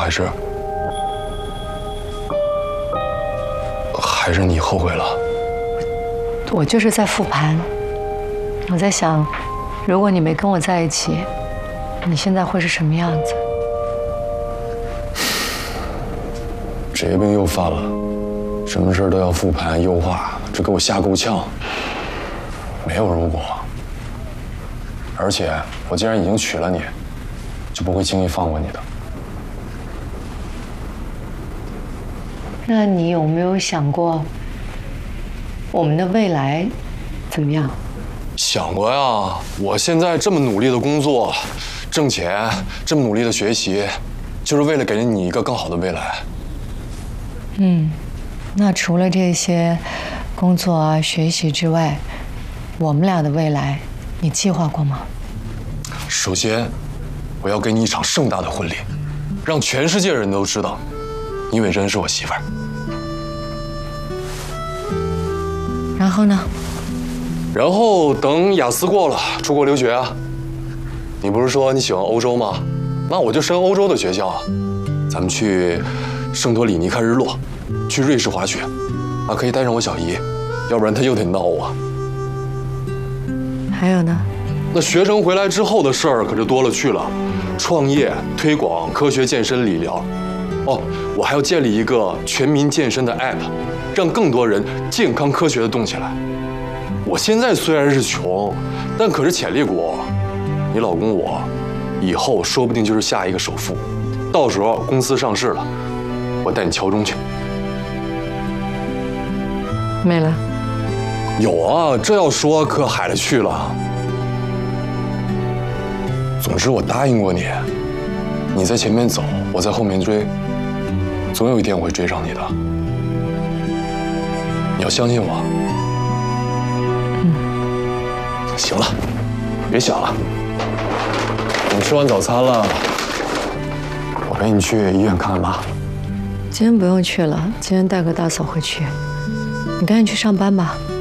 还是你后悔了？ 我就是在复盘，我在想，如果你没跟我在一起，你现在会是什么样子？ 职业病又犯了，什么事都要复盘优化，这给我吓够呛。没有如果，而且我既然已经娶了你，就不会轻易放过你的。 那你有没有想过，我们的未来怎么样？ 想过呀，我现在这么努力的工作，挣钱，这么努力的学习，就是为了给你一个更好的未来。 那除了这些工作啊、学习之外，我们俩的未来，你计划过吗？ 首先，我要给你一场盛大的婚礼，让全世界人都知道，你伟珍是我媳妇儿。 然后呢？ 然后等雅思过了，出国留学啊。你不是说你喜欢欧洲吗？那我就升欧洲的学校啊。咱们去圣托里尼看日落，去瑞士滑雪，啊，可以带上我小姨，要不然她又得闹我。 还有呢？ 那学成回来之后的事儿可就多了去了，创业、推广科学健身理疗。哦，我还要建立一个全民健身的 app， 让更多人健康科学的动起来。我现在虽然是穷，但可是潜力股。你老公我，以后说不定就是下一个首富，到时候公司上市了，我带你敲钟去。 没了。 有啊，这要说可海了去了。总之我答应过你，你在前面走，我在后面追，总有一天我会追上你的。你要相信我。行了，别想了。我们吃完早餐了，我陪你去医院看看妈。 今天不用去了，今天带个大嫂回去。你赶紧去上班吧。